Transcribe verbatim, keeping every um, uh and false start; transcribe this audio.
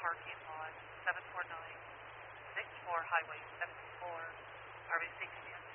parking lot seven four nine six four Highway seventy-four, R V C, can you